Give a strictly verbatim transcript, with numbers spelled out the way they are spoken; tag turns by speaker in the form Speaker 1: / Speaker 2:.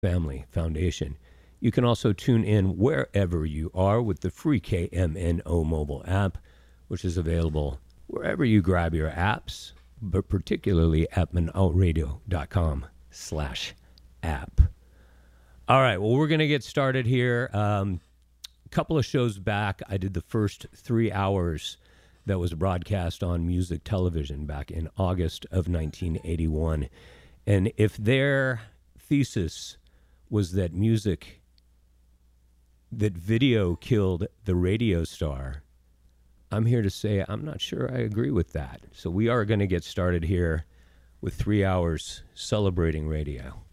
Speaker 1: Family Foundation. You can also tune in wherever you are with the free K M N O mobile app, which is available wherever you grab your apps, but particularly at manoutradio.com slash app. All right, well, we're going to get started here. Um, a couple of shows back, I did the first three hours that was broadcast on music television back in August of nineteen eighty-one. And if their thesis was that music, that video killed the radio star, I'm here to say I'm not sure I agree with that. So we are going to get started here with three hours celebrating radio.